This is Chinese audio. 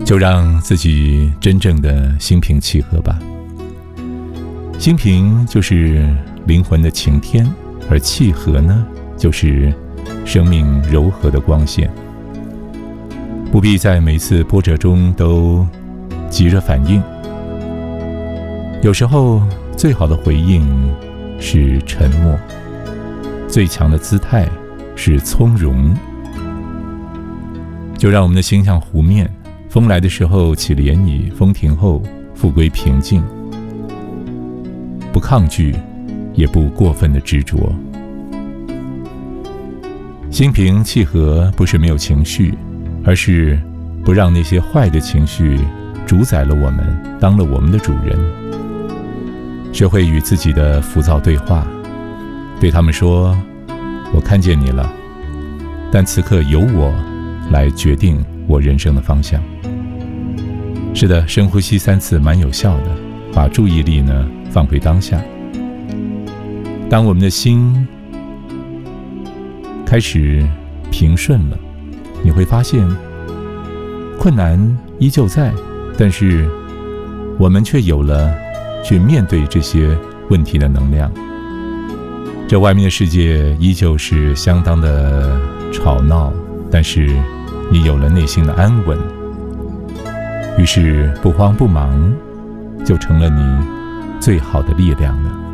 就让自己真正的心平气和吧。心平就是灵魂的晴天，而气和呢，就是生命柔和的光线。不必在每次波折中都急着反应，有时候最好的回应是沉默，最强的姿态是从容。就让我们的心像湖面，风来的时候起涟漪，风停后复归平静，不抗拒，也不过分的执着。心平气和不是没有情绪，而是不让那些坏的情绪主宰了我们，当了我们的主人。学会与自己的浮躁对话，对他们说：我看见你了，但此刻由我来决定我人生的方向。是的，深呼吸3次蛮有效的，把注意力呢放回当下。当我们的心开始平顺了，你会发现困难依旧在，但是我们却有了去面对这些问题的能量。这外面的世界依旧是相当的吵闹，但是你有了内心的安稳，于是不慌不忙就成了你最好的力量了。